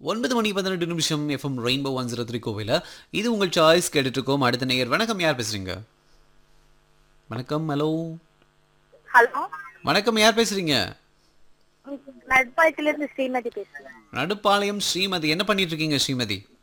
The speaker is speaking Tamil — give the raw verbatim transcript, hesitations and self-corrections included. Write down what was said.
ஒன்பது மணி பதினெட்டு நிமிஷம் FM rainbow one zero three கோவில இது உங்கள் சாய்ஸ் கேட்டுட்டு இருக்கோம். அடுத்த நேயர் வணக்கம், யார் பேசுறீங்க? வணக்கம். ஹலோ ஹலோ, வணக்கம், யார் பேசுறீங்க? நட்பாளையத்துல இருந்து ஸ்ரீமதி பேசுறேன். நடுப்பாளையம் ஸ்ரீமதி. என்ன பண்ணிட்டு இருக்கீங்க ஸ்ரீமதி?